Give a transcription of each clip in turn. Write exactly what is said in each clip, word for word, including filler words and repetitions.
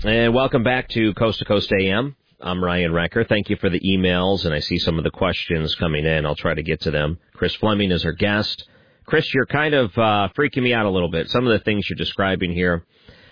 And welcome back to Coast to Coast A M. I'm Ryan Recker. Thank you for the emails, and I see some of the questions coming in. I'll try to get to them. Chris Fleming is our guest. Chris, you're kind of uh, freaking me out a little bit. Some of the things you're describing here,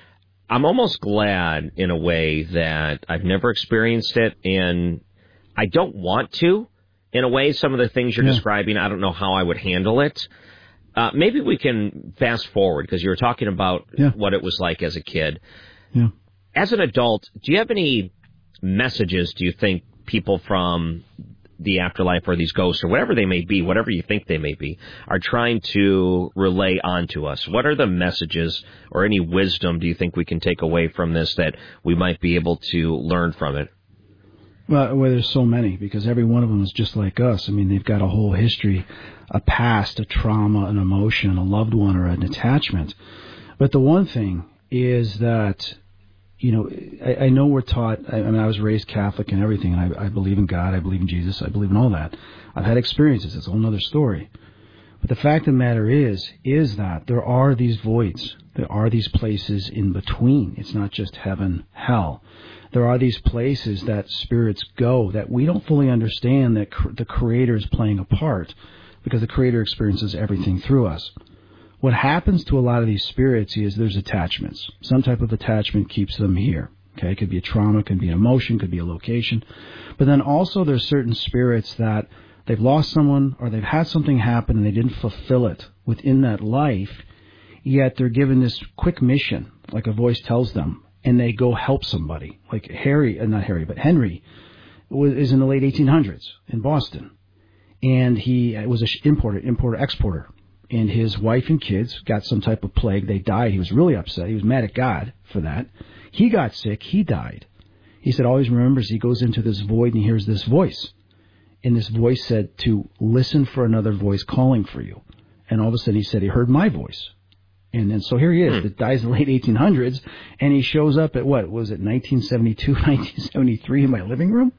I'm almost glad in a way that I've never experienced it, and I don't want to. In a way, some of the things you're yeah. describing, I don't know how I would handle it. Uh, maybe we can fast forward, because you were talking about yeah. what it was like as a kid. Yeah. As an adult, do you have any messages, do you think, people from the afterlife or these ghosts or whatever they may be, whatever you think they may be, are trying to relay onto us? What are the messages or any wisdom do you think we can take away from this that we might be able to learn from it? Well, well, there's so many, because every one of them is just like us. I mean, they've got a whole history, a past, a trauma, an emotion, a loved one, or an attachment. But the one thing is that, you know, I, I know we're taught, I, I mean, I was raised Catholic and everything, and I, I believe in God, I believe in Jesus, I believe in all that. I've had experiences, it's a whole other story. But the fact of the matter is, is that there are these voids. There are these places in between. It's not just heaven, hell. There are these places that spirits go that we don't fully understand that cr- the Creator is playing a part, because the Creator experiences everything through us. What happens to a lot of these spirits is there's attachments. Some type of attachment keeps them here. Okay, it could be a trauma, it could be an emotion, it could be a location. But then also there's certain spirits that they've lost someone or they've had something happen and they didn't fulfill it within that life, yet they're given this quick mission, like a voice tells them, and they go help somebody. Like Harry, uh, not Harry, but Henry was, is in the late eighteen hundreds in Boston. And he was an importer, importer, exporter. And his wife and kids got some type of plague. They died. He was really upset. He was mad at God for that. He got sick. He died. He said, always remembers, he goes into this void and he hears this voice. And this voice said to listen for another voice calling for you. And all of a sudden he said he heard my voice. And then so here he is. It dies in the late eighteen hundreds. And he shows up at what? Was it nineteen seventy-two, nineteen seventy-three in my living room?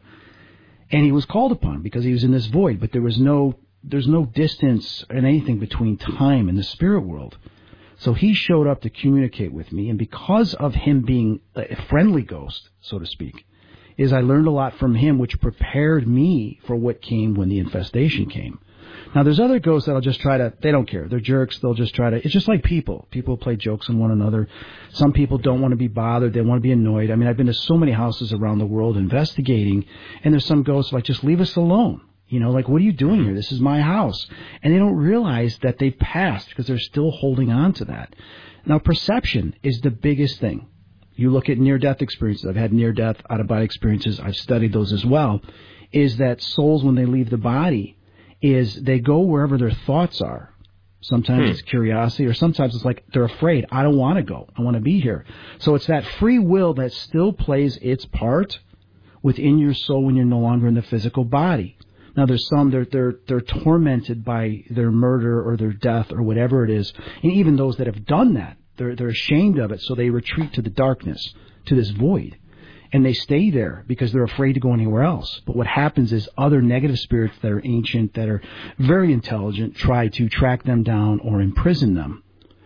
And he was called upon because he was in this void. But there was no... There's no distance and anything between time and the spirit world. So he showed up to communicate with me, and because of him being a friendly ghost, so to speak, is I learned a lot from him, which prepared me for what came when the infestation came. Now, there's other ghosts that'll just try to, they don't care. They're jerks. They'll just try to, it's just like people. People play jokes on one another. Some people don't want to be bothered. They want to be annoyed. I mean, I've been to so many houses around the world investigating, and there's some ghosts like, just leave us alone. You know, like, what are you doing here? This is my house. And they don't realize that they've passed because they're still holding on to that. Now, perception is the biggest thing. You look at near-death experiences. I've had near-death, out-of-body experiences. I've studied those as well. Is that souls, when they leave the body, is they go wherever their thoughts are. Sometimes hmm. it's curiosity, or sometimes it's like they're afraid. I don't want to go. I want to be here. So it's that free will that still plays its part within your soul when you're no longer in the physical body. Now, there's some, they're, they're, they're tormented by their murder or their death or whatever it is. And even those that have done that, they're, they're ashamed of it, so they retreat to the darkness, to this void. And they stay there because they're afraid to go anywhere else. But what happens is other negative spirits that are ancient, that are very intelligent, try to track them down or imprison them.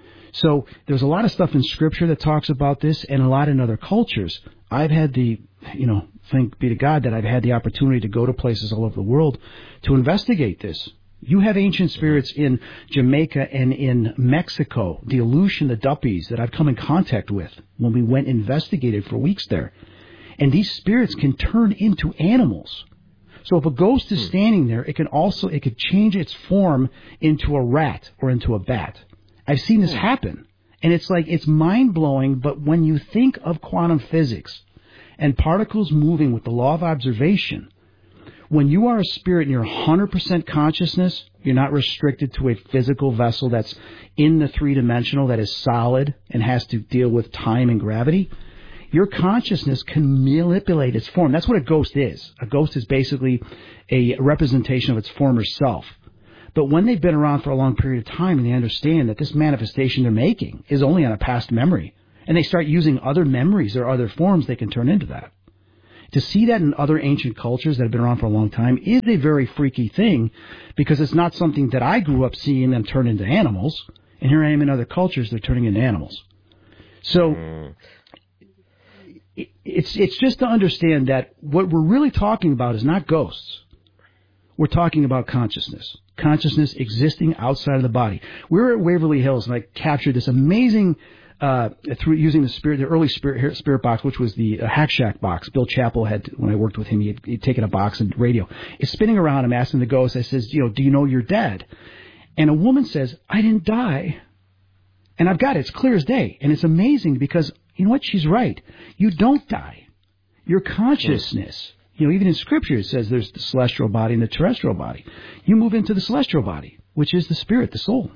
So there's a lot of stuff in Scripture that talks about this, and a lot in other cultures. I've had the, you know, thank be to God that I've had the opportunity to go to places all over the world to investigate this. You have ancient spirits in Jamaica and in Mexico, the Aleutian, the Duppies, that I've come in contact with when we went and investigated for weeks there. And these spirits can turn into animals. So if a ghost is standing there, it can also, it could change its form into a rat or into a bat. I've seen this happen. And it's like, it's mind-blowing, but when you think of quantum physics and particles moving with the law of observation, when you are a spirit and you're one hundred percent consciousness, you're not restricted to a physical vessel that's in the three-dimensional, that is solid and has to deal with time and gravity, your consciousness can manipulate its form. That's what a ghost is. A ghost is basically a representation of its former self. But when they've been around for a long period of time and they understand that this manifestation they're making is only on a past memory, and they start using other memories or other forms, they can turn into that. To see that in other ancient cultures that have been around for a long time is a very freaky thing, because it's not something that I grew up seeing them turn into animals, and here I am in other cultures, they're turning into animals. So, it, it's it's just to understand that what we're really talking about is not ghosts. We're talking about consciousness. Consciousness existing outside of the body. We were at Waverly Hills, and I captured this amazing, uh, through using the spirit, the early spirit, spirit box, which was the uh, Hack Shack box. Bill Chappell had, when I worked with him, he had, he'd taken a box and radio. It's spinning around. I'm asking the ghost, I says, you know, do you know you're dead? And a woman says, I didn't die. And I've got it. It's clear as day. And it's amazing because, you know what? She's right. You don't die. Your consciousness... You know, even in Scripture it says there's the celestial body and the terrestrial body. You move into the celestial body, which is the spirit, the soul.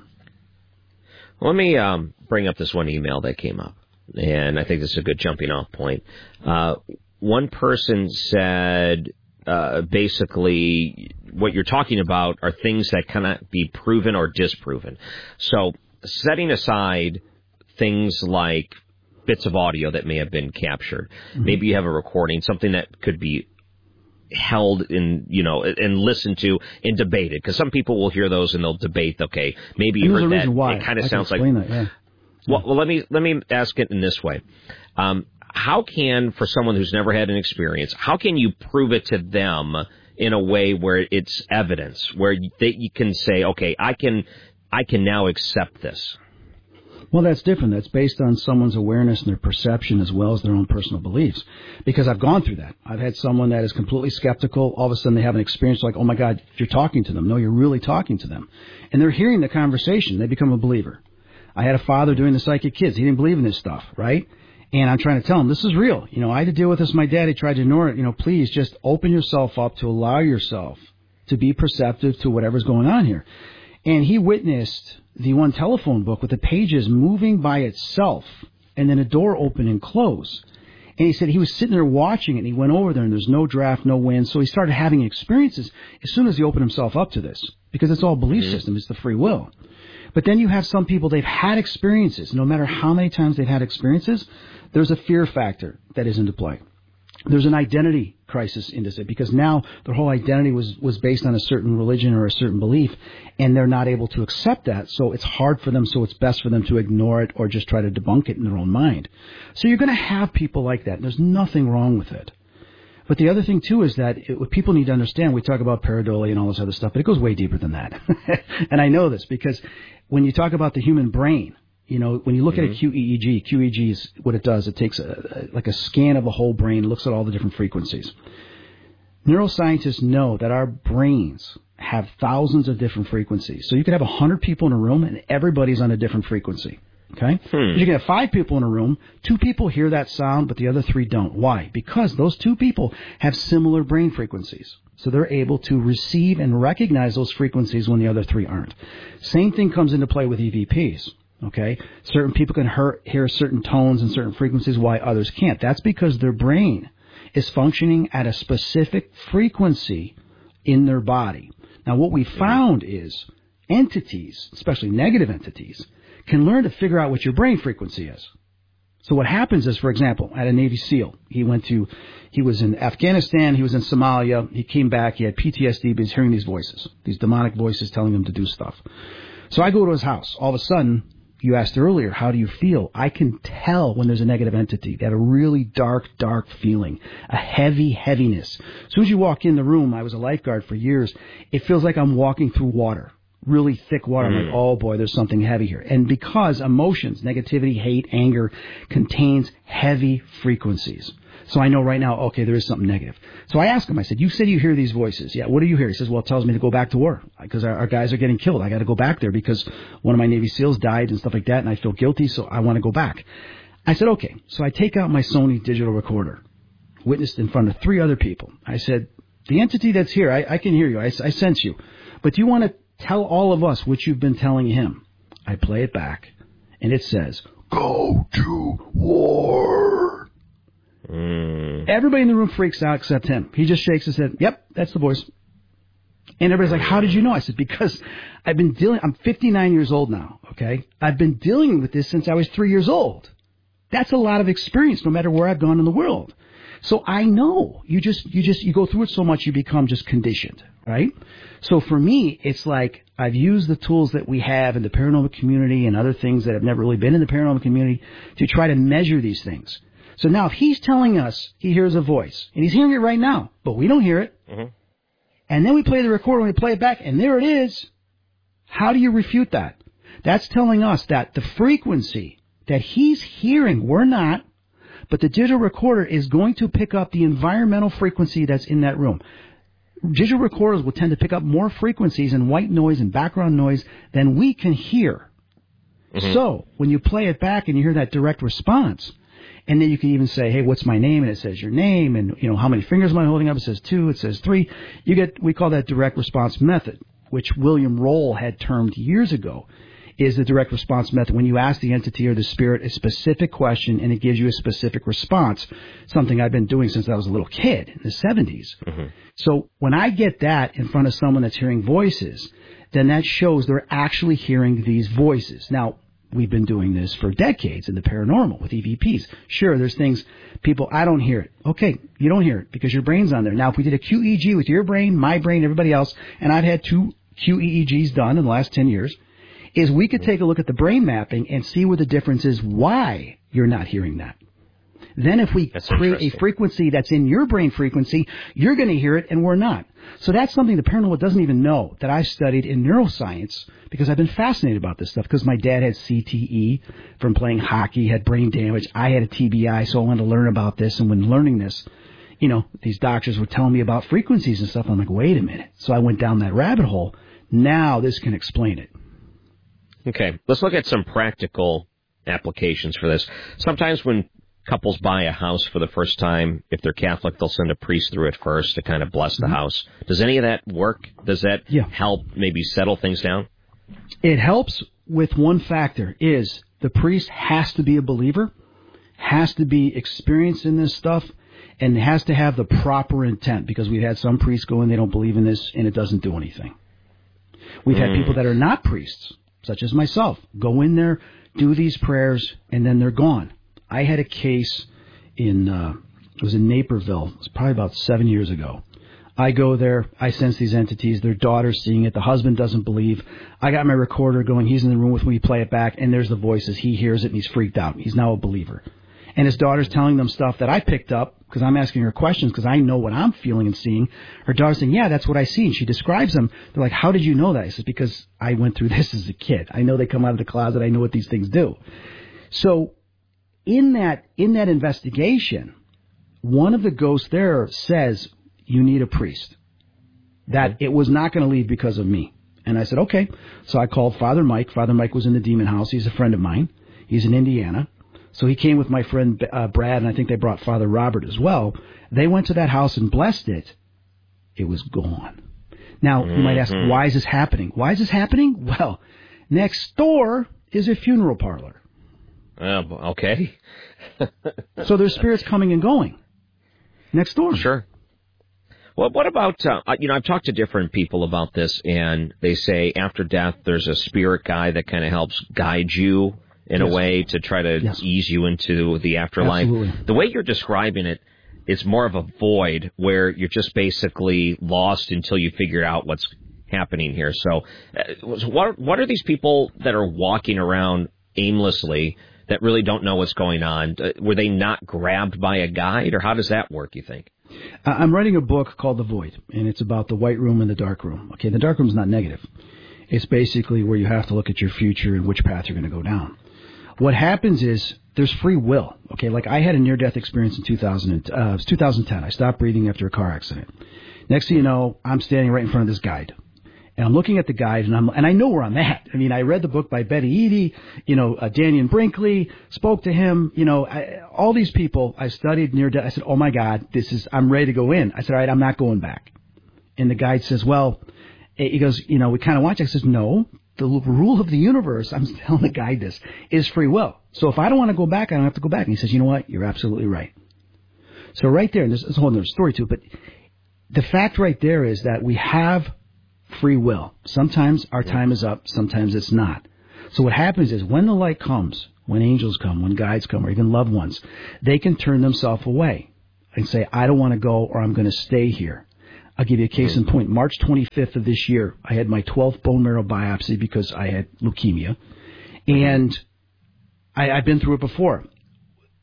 Let me um, bring up this one email that came up, and I think this is a good jumping-off point. Uh, one person said, uh, basically, what you're talking about are things that cannot be proven or disproven. So, setting aside things like bits of audio that may have been captured, mm-hmm. maybe you have a recording, something that could be held in, you know, and listened to and debated, because some people will hear those and they'll debate, okay, maybe you heard that, why. It kind of I sounds like, that, yeah. well, well, let me, let me ask it in this way. Um, how can, for someone who's never had an experience, how can you prove it to them in a way where it's evidence, where they, you can say, okay, I can, I can now accept this? Well, that's different. That's based on someone's awareness and their perception as well as their own personal beliefs. Because I've gone through that. I've had someone that is completely skeptical. All of a sudden they have an experience like, oh, my God, you're talking to them. No, you're really talking to them. And they're hearing the conversation. They become a believer. I had a father doing the Psychic Kids. He didn't believe in this stuff, right? And I'm trying to tell him, this is real. You know, I had to deal with this. My dad, he tried to ignore it. You know, please just open yourself up to allow yourself to be perceptive to whatever's going on here. And he witnessed the one telephone book with the pages moving by itself and then a door open and close. And he said he was sitting there watching it, and he went over there, and there's no draft, no wind. So he started having experiences as soon as he opened himself up to this, because it's all belief mm-hmm. system. It's the free will. But then you have some people, they've had experiences. No matter how many times they've had experiences, there's a fear factor that is into play. There's an identity crisis into it, because now their whole identity was, was based on a certain religion or a certain belief, and they're not able to accept that. So it's hard for them, so it's best for them to ignore it or just try to debunk it in their own mind. So you're going to have people like that, and there's nothing wrong with it. But the other thing, too, is that it, what people need to understand, we talk about pareidolia and all this other stuff, but it goes way deeper than that. And I know this because when you talk about the human brain, you know, when you look mm-hmm. at a Q E E G, Q E E G is what it does. It takes a, a, like a scan of the whole brain, looks at all the different frequencies. Neuroscientists know that our brains have thousands of different frequencies. So you could have one hundred people in a room and everybody's on a different frequency. Okay? Hmm. You can have five people in a room, two people hear that sound, but the other three don't. Why? Because those two people have similar brain frequencies. So they're able to receive and recognize those frequencies when the other three aren't. Same thing comes into play with E V Ps. Okay, certain people can hear, hear certain tones and certain frequencies, why others can't. That's because their brain is functioning at a specific frequency in their body. Now, what we found is entities, especially negative entities, can learn to figure out what your brain frequency is. So what happens is, for example, at a Navy SEAL, he went to, he was in Afghanistan, he was in Somalia, he came back, he had P T S D, but he's hearing these voices, these demonic voices telling him to do stuff. So I go to his house. All of a sudden, you asked earlier, how do you feel? I can tell when there's a negative entity. They had a really dark, dark feeling, a heavy heaviness. As soon as you walk in the room, I was a lifeguard for years, it feels like I'm walking through water, really thick water. Mm. I'm like, oh boy, there's something heavy here. And because emotions, negativity, hate, anger, contains heavy frequencies. So I know right now, okay, there is something negative. So I asked him, I said, you said you hear these voices. Yeah, what do you hear? He says, well, it tells me to go back to war because our, our guys are getting killed. I got to go back there because one of my Navy SEALs died and stuff like that, and I feel guilty, so I want to go back. I said, okay. So I take out my Sony digital recorder, witnessed in front of three other people. I said, the entity that's here, I, I can hear you. I, I sense you. But do you want to tell all of us what you've been telling him? I play it back, and it says, go to war. Mm. Everybody in the room freaks out except him. He just shakes his head. Yep, that's the voice. And everybody's like, how did you know? I said, because I've been dealing, I'm fifty-nine years old now, okay? I've been dealing with this since I was three years old. That's a lot of experience no matter where I've gone in the world. So I know. You just, you just, you go through it so much you become just conditioned, right? So for me, it's like I've used the tools that we have in the paranormal community and other things that have never really been in the paranormal community to try to measure these things. So now if he's telling us he hears a voice, and he's hearing it right now, but we don't hear it, mm-hmm. and then we play the recorder and we play it back, and there it is, how do you refute that? That's telling us that the frequency that he's hearing, we're not, but the digital recorder is going to pick up the environmental frequency that's in that room. Digital recorders will tend to pick up more frequencies and white noise and background noise than we can hear. Mm-hmm. So when you play it back and you hear that direct response, and then you can even say, hey, what's my name? And it says your name, and you know how many fingers am I holding up? It says two, it says three. You get, we call that direct response method, which William Roll had termed years ago, is the direct response method. When you ask the entity or the spirit a specific question and it gives you a specific response, something I've been doing since I was a little kid in the seventies. Mm-hmm. So when I get that in front of someone that's hearing voices, then that shows they're actually hearing these voices. Now, we've been doing this for decades in the paranormal with E V Ps. Sure, there's things, people, I don't hear it. Okay, you don't hear it because your brain's on there. Now, if we did a Q E G with your brain, my brain, everybody else, and I've had two Q E E Gs done in the last ten years, is we could take a look at the brain mapping and see where the difference is, why you're not hearing that. Then if we that's create a frequency that's in your brain frequency, you're going to hear it and we're not. So that's something the paranormal doesn't even know that I studied in neuroscience because I've been fascinated about this stuff because my dad had C T E from playing hockey, had brain damage. I had a T B I, so I wanted to learn about this. And when learning this, you know, these doctors were telling me about frequencies and stuff. I'm like, wait a minute. So I went down that rabbit hole. Now this can explain it. Okay, let's look at some practical applications for this. Sometimes when couples buy a house for the first time, if they're Catholic, they'll send a priest through it first to kind of bless the mm-hmm. house. Does any of that work? Does that yeah. help maybe settle things down? It helps with one factor, is the priest has to be a believer, has to be experienced in this stuff, and has to have the proper intent, because we've had some priests go in, they don't believe in this, and it doesn't do anything. We've mm. had people that are not priests, such as myself, go in there, do these prayers, and then they're gone. I had a case in, uh, it was in Naperville, it was probably about seven years ago. I go there, I sense these entities, their daughter's seeing it, the husband doesn't believe. I got my recorder going, he's in the room with me, play it back, and there's the voices. He hears it, and he's freaked out. He's now a believer. And his daughter's telling them stuff that I picked up, because I'm asking her questions, because I know what I'm feeling and seeing. Her daughter's saying, yeah, that's what I see. And she describes them. They're like, how did you know that? I said, because I went through this as a kid. I know they come out of the closet. I know what these things do. So in that in that investigation, one of the ghosts there says, you need a priest. That it was not going to leave because of me. And I said, okay. So I called Father Mike. Father Mike was in the demon house. He's a friend of mine. He's in Indiana. So he came with my friend uh, Brad, and I think they brought Father Robert as well. They went to that house and blessed it. It was gone. Now, mm-hmm. you might ask, why is this happening? Why is this happening? Well, next door is a funeral parlor. Uh, okay. So there's spirits coming and going next door. Sure. Well, what about, uh, you know, I've talked to different people about this, and they say after death there's a spirit guide that kind of helps guide you in yes. a way to try to yes. ease you into the afterlife. Absolutely. The way you're describing it, it's more of a void where you're just basically lost until you figure out what's happening here. So uh, what, what are these people that are walking around aimlessly that really don't know what's going on? Uh, were they not grabbed by a guide, or how does that work, you think? Uh, I'm writing a book called The Void, and it's about the white room and the dark room. Okay, the dark room is not negative. It's basically where you have to look at your future and which path you're going to go down. What happens is there's free will. Okay, like I had a near-death experience in two thousand. Uh, it was two thousand ten. I stopped breathing after a car accident. Next thing you know, I'm standing right in front of this guide. And I'm looking at the guide, and I'm and I know where I'm at. I mean, I read the book by Betty Eady, you know, uh, Daniel Brinkley, spoke to him, you know, I, all these people I studied near death. I said, oh, my God, this is, I'm ready to go in. I said, all right, I'm not going back. And the guide says, well, he goes, you know, we kind of watch. I says, no, the rule of the universe, I'm telling the guide this, is free will. So if I don't want to go back, I don't have to go back. And he says, you know what, you're absolutely right. So right there, and there's, there's a whole other story too, but the fact right there is that we have free will. Sometimes our time is up, sometimes it's not. So what happens is when the light comes, when angels come, when guides come, or even loved ones, they can turn themselves away and say, I don't want to go, or I'm going to stay here. I'll give you a case in point. March twenty-fifth of this year, I had my twelfth bone marrow biopsy because I had leukemia. And I, I've been through it before.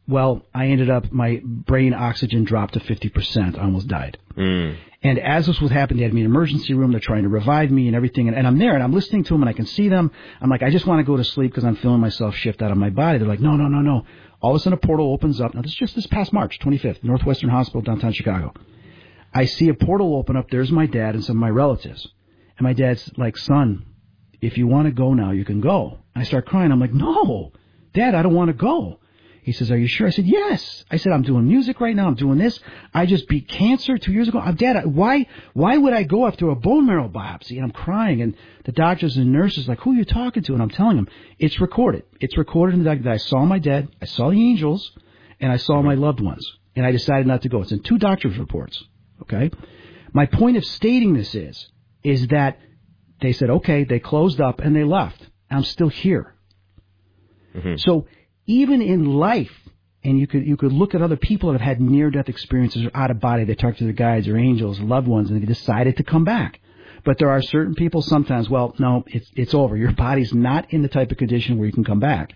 well, I ended up, my brain oxygen dropped to fifty percent. I almost died. Mm. And as this was happening, they had me in an emergency room. They're trying to revive me and everything. And, and I'm there, and I'm listening to them, and I can see them. I'm like, I just want to go to sleep because I'm feeling myself shift out of my body. They're like, no, no, no, no. All of a sudden, a portal opens up. Now, this is just this past March twenty-fifth, Northwestern Hospital, downtown Chicago. I see a portal open up. There's my dad and some of my relatives. And my dad's like, son, if you want to go now, you can go. And I start crying. I'm like, no, Dad, I don't want to go. He says, are you sure? I said, yes. I said, I'm doing music right now. I'm doing this. I just beat cancer two years ago. I'm Dad, why why would I go after a bone marrow biopsy? And I'm crying. And the doctors and nurses are like, who are you talking to? And I'm telling them, it's recorded. It's recorded in the document that I saw my dad, I saw the angels, and I saw my loved ones. And I decided not to go. It's in two doctors' reports. Okay? My point of stating this is, is that they said, okay, they closed up and they left. I'm still here. Mm-hmm. So even in life, and you could you could look at other people that have had near-death experiences or out-of-body, they talk to their guides or angels, loved ones, and they decided to come back. But there are certain people sometimes, well, no, it's it's over. Your body's not in the type of condition where you can come back.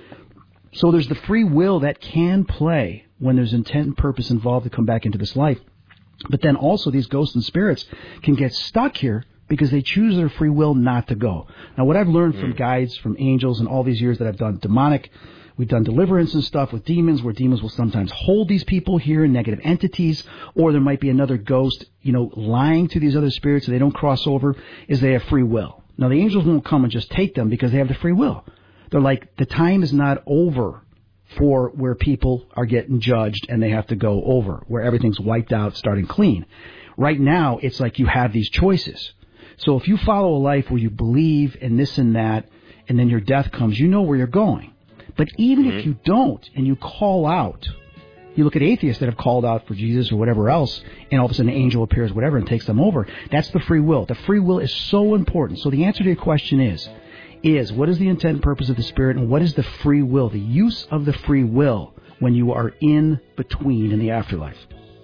So there's the free will that can play when there's intent and purpose involved to come back into this life. But then also these ghosts and spirits can get stuck here because they choose their free will not to go. Now, what I've learned mm. from guides, from angels, and all these years that I've done demonic, we've done deliverance and stuff with demons, where demons will sometimes hold these people here, negative entities, or there might be another ghost, you know, lying to these other spirits so they don't cross over, is they have free will. Now, the angels won't come and just take them because they have the free will. They're like, the time is not over for where people are getting judged and they have to go over, where everything's wiped out, starting clean. Right now, it's like you have these choices. So if you follow a life where you believe in this and that, and then your death comes, you know where you're going. But even mm-hmm. if you don't, and you call out, you look at atheists that have called out for Jesus or whatever else, and all of a sudden an angel appears, whatever, and takes them over. That's the free will. The free will is so important. So the answer to your question is, is what is the intent and purpose of the Spirit, and what is the free will, the use of the free will when you are in between in the afterlife?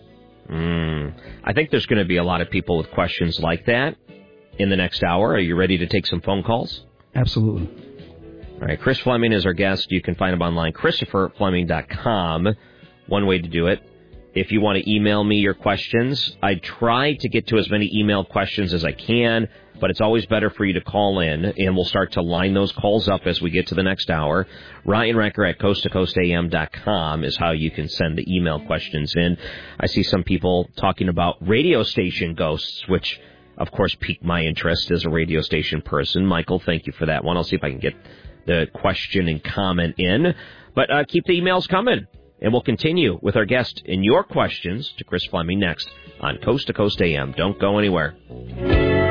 Mm. I think there's going to be a lot of people with questions like that in the next hour. Are you ready to take some phone calls? Absolutely. All right, Chris Fleming is our guest. You can find him online, Christopher Fleming dot com. One way to do it. If you want to email me your questions, I try to get to as many email questions as I can, but it's always better for you to call in, and we'll start to line those calls up as we get to the next hour. Ryan Recker at coast to coast a m dot com is how you can send the email questions in. I see some people talking about radio station ghosts, which, of course, piqued my interest as a radio station person. Michael, thank you for that one. I'll see if I can get the question and comment in. But uh, keep the emails coming, and we'll continue with our guest and your questions to Chris Fleming next on Coast to Coast A M. Don't go anywhere.